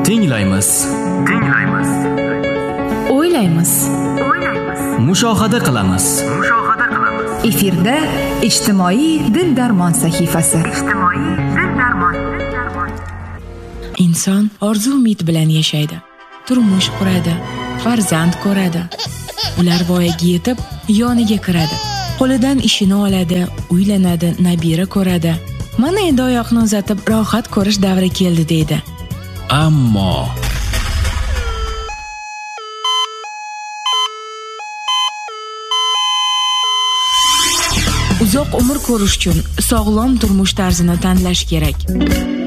Tinglaymiz. O'ylaymiz. Mushohada qilamiz. Efirda ijtimoiy dil-darmon sahifasi. Inson orzu-umid bilan yashaydi. Turmush quradi, farzand ko'radi. Ular voyaga yetib, yoniga kiradi. Qo'lidan ishini oladi, uylanadi, nabira ko'radi. Mana endi oyoqni uzatib rohat ko'rish davri keldi deydi. Ammo uzoq umr ko'rish uchun sog'lom turmush tarzini tanlash kerak.